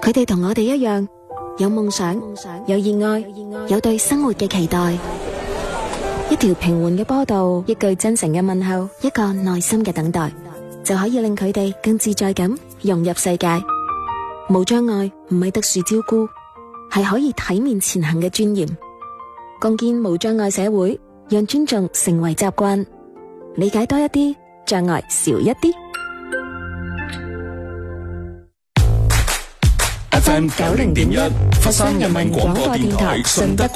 佢哋同我哋一樣，有夢想，有熱愛，有對生活嘅期待。一條平緩嘅波道，一句真誠嘅問候，一個耐心嘅等待，就可以令佢哋更自在咁融入世界。無障礙唔係特殊照顧，係可以體面前行嘅尊嚴。共建無障礙社會，讓尊重成為習慣，理解多一啲，障礙少一啲。 FM 90.1，佛山人民廣播電台順德